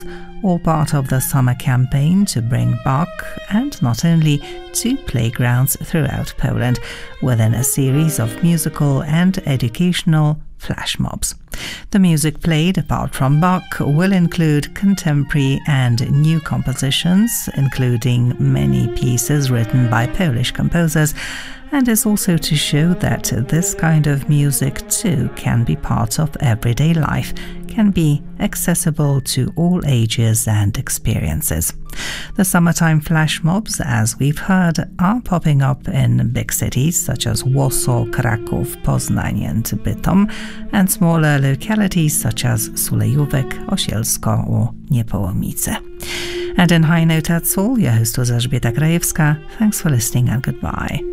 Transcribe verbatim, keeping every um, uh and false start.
all part of the summer campaign to bring Bach, and not only, to playgrounds throughout Poland within a series of musical and educational flash mobs. The music played, apart from Bach, will include contemporary and new compositions, including many pieces written by Polish composers, and is also to show that this kind of music too can be part of everyday life, can be accessible to all ages and experiences. The summertime flash mobs, as we've heard, are popping up in big cities such as Warsaw, Kraków, Poznań and Bytom, and smaller localities such as Sulejówek, Osielsko or Niepołomice. And in High Note, that's all. Your host was Elżbieta Krajewska. Thanks for listening and goodbye.